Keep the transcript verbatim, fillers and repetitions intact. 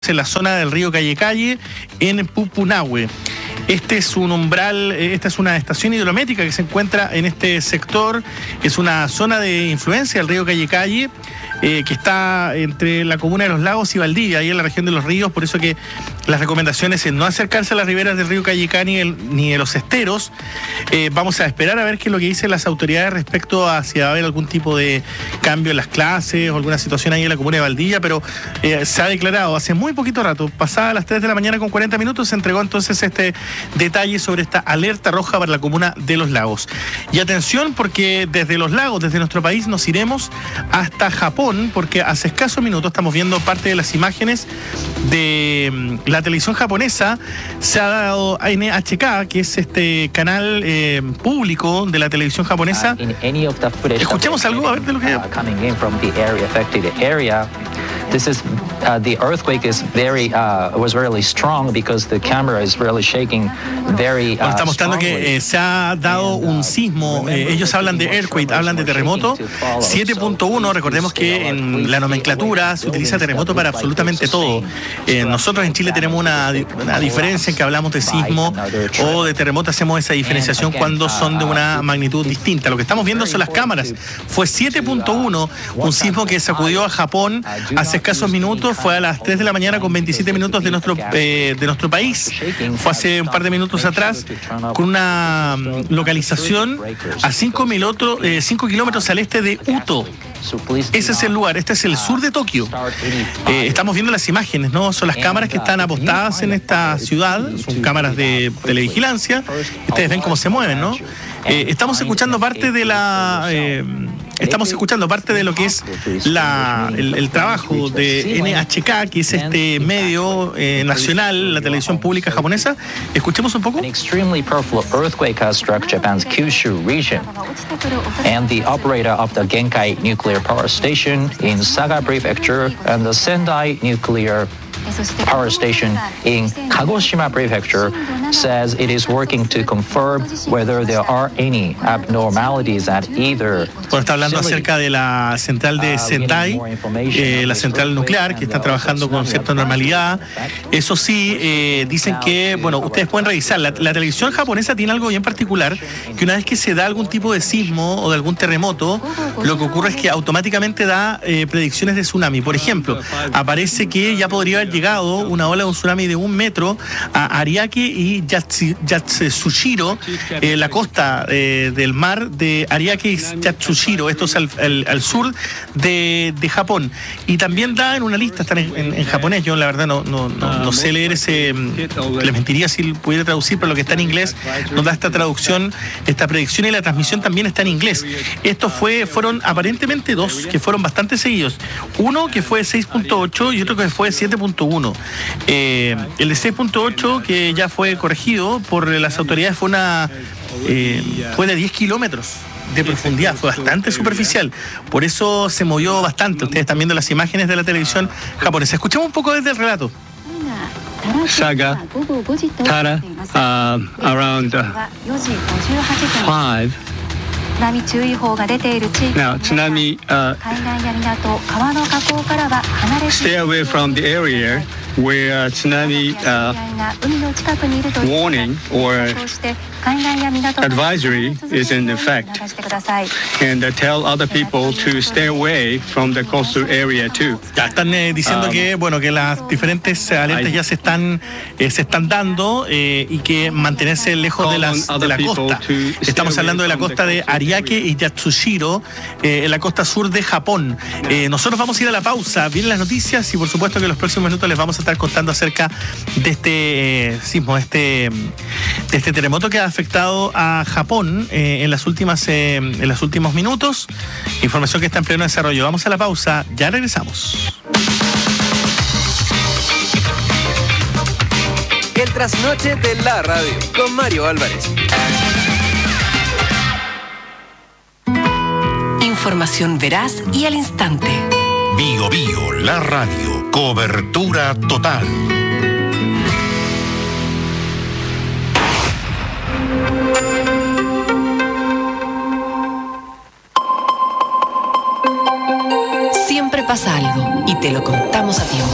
en la zona del río Calle Calle, en Pupunahue. Este es un umbral, esta es una estación hidrométrica que se encuentra en este sector. Es una zona de influencia del río Calle Calle, eh, que está entre la comuna de Los Lagos y Valdivia, ahí en la región de Los Ríos. Por eso que las recomendaciones es no acercarse a las riberas del río Calle Calle ni, el, ni de los esteros. Eh, vamos a esperar a ver qué es lo que dicen las autoridades respecto a si va a haber algún tipo de cambio en las clases o alguna situación ahí en la comuna de Valdivia, pero eh, se ha declarado hace muy poquito rato, pasada las tres de la mañana con cuarenta minutos, se entregó entonces este detalle sobre esta alerta roja para la comuna de Los Lagos. Y atención, porque desde Los Lagos, desde nuestro país, nos iremos hasta Japón, porque hace escasos minutos estamos viendo parte de las imágenes de la televisión japonesa. Se ha dado a N H K, que es este canal eh, público de la televisión japonesa. Escuchemos algo, a ver de lo que... This is uh, the earthquake is very uh, was really strong because the camera is really shaking very. Uh, bueno, está mostrando que eh, se ha dado un sismo. Eh, ellos hablan de earthquake, hablan de terremoto. siete punto uno. Recordemos que en la nomenclatura se utiliza terremoto para absolutamente todo. Eh, nosotros en Chile tenemos una, una diferencia en que hablamos de sismo o de terremoto. Hacemos esa diferenciación cuando son de una magnitud distinta. Lo que estamos viendo son las cámaras. Fue siete punto uno, un sismo que sacudió a Japón hace escasos minutos. Fue a las tres de la mañana con veintisiete minutos de nuestro eh, de nuestro país. Fue hace un par de minutos atrás, con una localización a cinco kilómetros al este de Uto. Ese es el lugar, este es el sur de Tokio. Eh, estamos viendo las imágenes, ¿no? Son las cámaras que están apostadas en esta ciudad, son cámaras de televigilancia. Ustedes ven cómo se mueven, ¿no? Eh, estamos escuchando parte de la... Eh, Estamos escuchando parte de lo que es la, el, el trabajo de N H K, que es este medio eh, nacional, la televisión pública japonesa. Escuchemos un poco. An extremely powerful earthquake has struck Japan's Kyushu region, and the operator of the Genkai nuclear power station in Saga Prefecture and the Sendai nuclear power station in Kagoshima Prefecture says it is working to confirm whether there are any abnormalities at either. Bueno, está hablando acerca de la central de Sendai, eh, la central nuclear, que está trabajando con cierta normalidad. Eso sí, eh, dicen que, bueno, ustedes pueden revisar, la, la televisión japonesa tiene algo bien particular, que una vez que se da algún tipo de sismo o de algún terremoto, lo que ocurre es que automáticamente da eh, predicciones de tsunami. Por ejemplo, aparece que ya podría haber llegado una ola de un tsunami de un metro a Ariake y Yatsushiro, eh, la costa eh, del mar de Ariake y Yatsushiro. Esto es al, al, al sur de, de Japón. Y también da en una lista, están en, en, en japonés. Yo la verdad no, no, no, no sé leer ese, les mentiría si pudiera traducir, pero lo que está en inglés nos da esta traducción, esta predicción, y la transmisión también está en inglés. Estos fue, fueron aparentemente dos que fueron bastante seguidos. Uno que fue de seis punto ocho y otro que fue de siete punto uno. Eh, el de seis punto ocho, que ya fue corregido por las autoridades, fue una eh, fue de diez kilómetros de profundidad, fue bastante superficial, por eso se movió bastante. Ustedes están viendo las imágenes de la televisión japonesa. Escuchemos un poco desde el relato. Saga, Tara, uh, around uh, five. Now, tsunami, uh, stay away from the area where tsunami uh, warning or advisory is in effect, and uh, tell other people to stay away from the coastal area too. Ya están eh, diciendo um, que bueno que las diferentes alertas ya se están eh, se están dando eh, y que mantenerse lejos de las de la costa. Estamos hablando de la costa de Ariake y Yatsushiro, eh, en la costa sur de Japón. Eh, nosotros vamos a ir a la pausa, vienen las noticias y por supuesto que en los próximos minutos les vamos a estar contando acerca de este eh, sismo, este de este terremoto que ha afectado a Japón eh, en las últimas eh, en los últimos minutos. Información que está en pleno desarrollo. Vamos a la pausa, ya regresamos. El trasnoche de la radio con Mario Álvarez. Información veraz y al instante. Bio Bio, la radio, cobertura total. Siempre pasa algo y te lo contamos a tiempo.